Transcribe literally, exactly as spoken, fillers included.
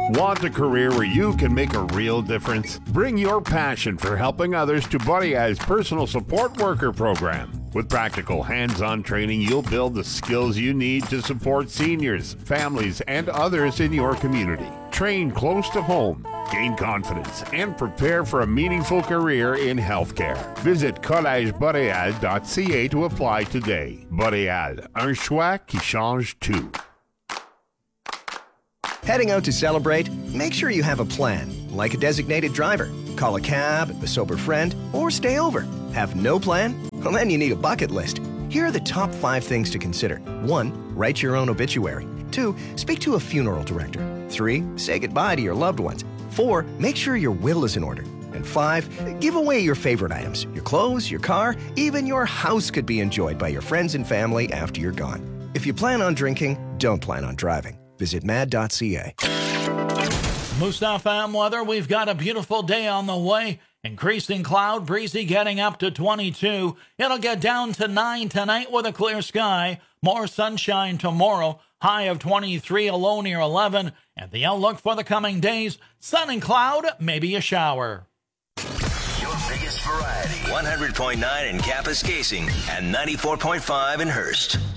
Want a career where you can make a real difference? Bring your passion for helping others to Buddy Eye's personal support worker program. With practical hands-on training, you'll build the skills you need to support seniors, families, and others in your community. Train close to home, gain confidence, and prepare for a meaningful career in healthcare. Visit collège boreal dot c a to apply today. Boreal, un choix qui change tout. Heading out to celebrate? Make sure you have a plan, like a designated driver. Call a cab, a sober friend, or stay over. Have no plan? Well, then you need a bucket list. Here are the top five things to consider. One, write your own obituary. Two, speak to a funeral director. Three, say goodbye to your loved ones. Four, make sure your will is in order. And five, give away your favorite items. Your clothes, your car, even your house could be enjoyed by your friends and family after you're gone. If you plan on drinking, don't plan on driving. Visit mad dot c a. Moose F M weather, we've got a beautiful day on the way. Increasing cloud, breezy getting up to twenty-two. It'll get down to nine tonight with a clear sky. More sunshine tomorrow. High of twenty-three, a low near eleven. And the outlook for the coming days, sun and cloud, maybe a shower. Your biggest variety. one hundred point nine in Kapuskasing and ninety-four point five in Hearst.